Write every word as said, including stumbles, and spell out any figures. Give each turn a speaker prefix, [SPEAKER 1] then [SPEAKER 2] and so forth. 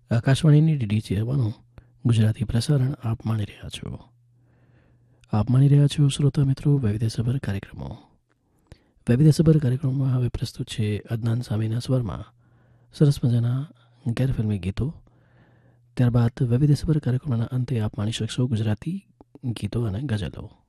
[SPEAKER 1] આકાશવાણીની ડીડી સેવાનું ગુજરાતી પ્રસારણ આપ માણી રહ્યા છો. આપ માણી રહ્યા છો શ્રોતા મિત્રો વૈવિધ્યસભર કાર્યક્રમો. વૈવિધ્યસભર કાર્યક્રમમાં હવે પ્રસ્તુત છે અદનાન સામીના સ્વરમાં સરસ મજાના ગેરફિલ્મી ગીતો. ત્યારબાદ વૈવિધ્યસભર કાર્યક્રમના અંતે આપ માણી શકશો ગુજરાતી ગીતો અને ગઝલો.